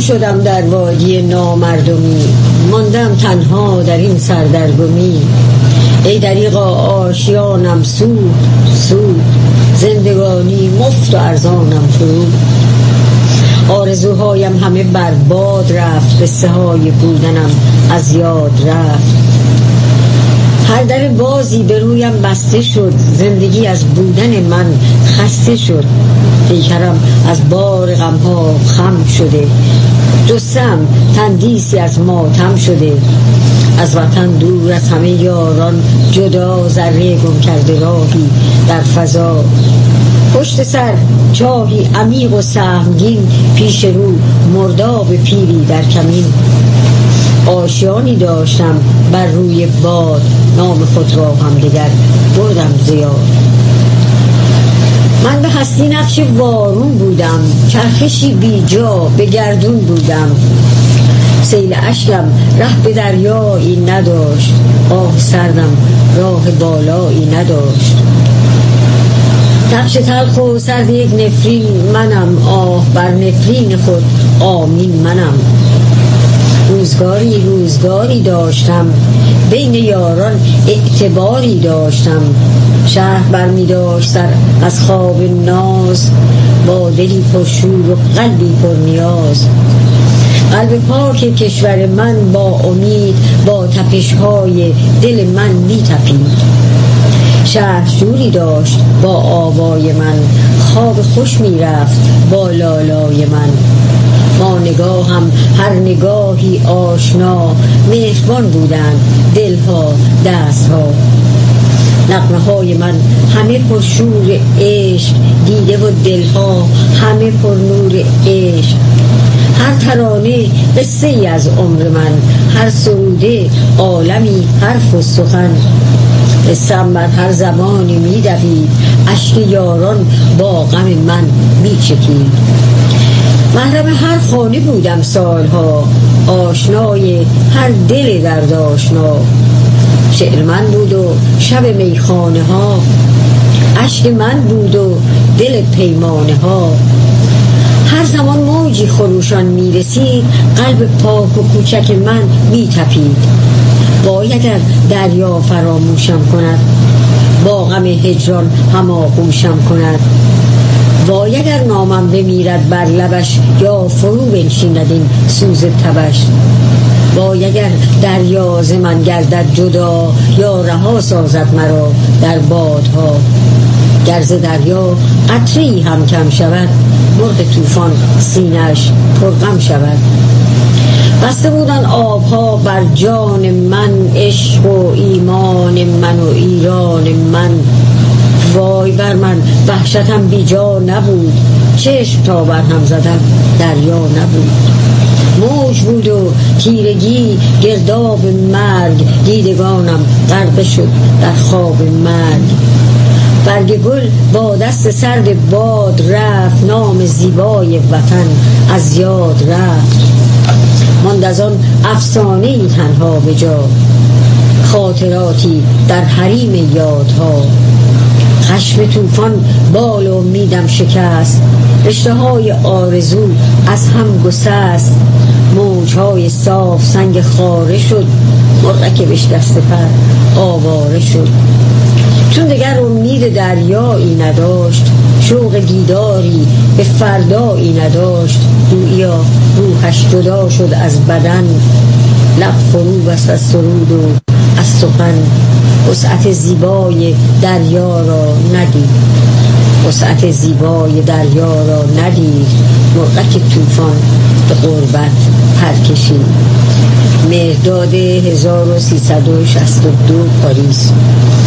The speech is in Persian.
شدم در وادی نامردمی، ماندم تنها در این سردرگمی. ای دریغا آشیانم سود سود، زندگانی مفت و ارزانم فرود. آرزوهایم همه برباد رفت، قصه های بودنم از یاد رفت. هر در بازی به رویم بسته شد، زندگی از بودن من خسته شد. پیکرم از بار غمها خم شده، جثه‌ام تندیسی از ماتم شده. از وطن دور از همه یاران جدا، ذره گم کرده راهی در فضا. پشت سر چاهی عمیق و سهمگین، پیش رو مرداب پیری در کمین. آشیانی داشتم بر روی باد، نام خود را هم دگر بردم زیاد. من به هستی نقش وارون بودم، چرخشی بی جا به گردون بودم. سیل اشکم ره به دریایی نداشت، آه سردم راه بالایی نداشت. نقش تلخ و سرد یک نفرین منم، آه بر نفرین خود آمین منم. روزگاری داشتم، بین یاران اعتباری داشتم. شهر برمی داشت سر از خواب ناز، با دلی پرشور و قلبی پر نیاز. قلب پاک کشور من با امید، با تپش‌های دل من می تپید. شهر شوری داشت با آوای من، خواب خوش می رفت با لالای من. با نگاهم هر نگاهی آشنا، مهربان بودند دلها دستها. نغمه های من همه پر شور عشق، دیده و دلها همه پر نور عشق. هر ترانه قصه ای از عمر من، هر سروده عالمی حرف و سخن. قصه‌ام بر هر زمانی می دوید، اشک یاران با غم من می چکید. محرم هر خانه بودم سالها، آشنای هر دل درد آشنا. شعر من بود و شب میخانه ها، اشک من بود و دل پیمانه ها. هر زمان موجی خروشان می رسید، قلب پاک و کوچک من می تپید. وای اگر دریا فراموشم کند، با غم هجران هماغوشم کند. وای اگر نامم بمیرد بر لبش، یا فرو بنشیند این سوز تبش. وای اگر دریا ز من گردد جدا، یا رها سازد مرا در بادها. گر ز دریا قطره‌ای هم کم شود، مرغ طوفان سینه‌اش پرغم شود. بسته بودن آبها بر جان من، عشق و ایمان من و ایران من. وای بر من وحشتم بی جا نبود، چشم تا بر هم زدم دریا نبود. موج بود و تیرگی گرداب مرگ، دیدگانم غرقه شد در خواب مرگ. برگ گل با دست سرد باد رفت، نام زیبای وطن از یاد رفت. ماند از آن افسانه‌ای تنها به جا، خاطراتی در حریم یادها. خشم طوفان بال امیدم شکست، رشته‌های آرزو از هم گسست. موج‌های صاف سنگ خاره شد، مرغک بشکسته پر آواره شد. چون دگر امید دریایی نداشت، شوق دیداری به فردایی نداشت. گوییا روحش جدا شد از بدن، لب فرو بست از سرود و از سخن. وسعت زیبای دریا را ندید، وسعت زیبای دریا را ندید. مرغک طوفان به غربت پر کشید. مرداد 1362 پاریس.